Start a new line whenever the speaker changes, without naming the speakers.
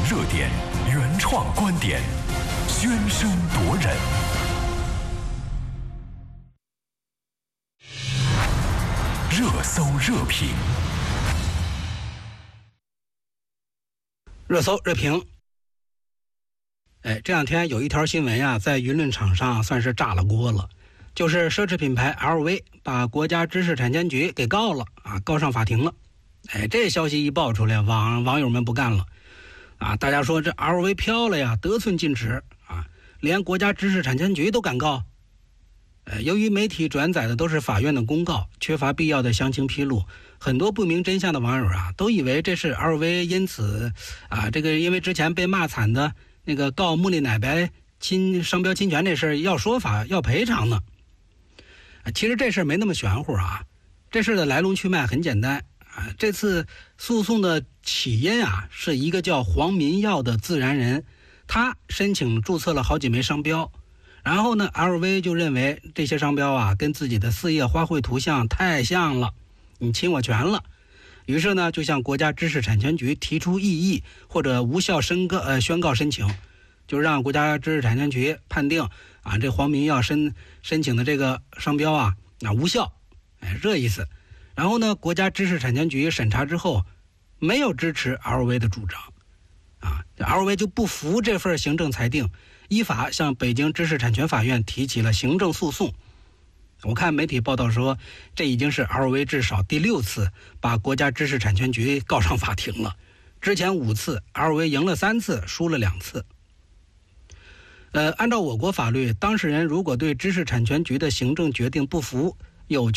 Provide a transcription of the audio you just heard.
热点，原创观点，宣声夺人。热搜热评，
热搜热评。这两天有一条新闻呀，在舆论场上算是炸了锅了，就是奢侈品牌 LV 把国家知识产权局给告了啊，告上法庭了。这消息一爆出来，网友们不干了啊！大家说这 LV 飘了呀，得寸进尺啊，连国家知识产权局都敢告。由于媒体转载的都是法院的公告，缺乏必要的详情披露，很多不明真相的网友啊，都以为这是 LV 因此啊，因为之前被骂惨的那个告茉莉奶白商标侵权这事要说法要赔偿呢。其实这事没那么玄乎啊，这事的来龙去脉很简单啊。这次诉讼的起因啊，是一个叫黄民耀的自然人，他申请注册了好几枚商标。然后呢 LV 就认为这些商标啊跟自己的4叶花卉图像太像了，你侵我权了，于是呢就向国家知识产权局提出异议或者无效宣告申请，就让国家知识产权局判定啊这黄民耀申请的这个商标啊无效，这意思。然后呢国家知识产权局审查之后没有支持 LV 的主张啊 ，LV 就不服这份行政裁定，依法向北京知识产权法院提起了行政诉讼。我看媒体报道说，这已经是 LV 至少第6次把国家知识产权局告上法庭了。之前5次 ，LV 赢了3次，输了2次。按照我国法律，当事人如果对知识产权局的行政决定不服，有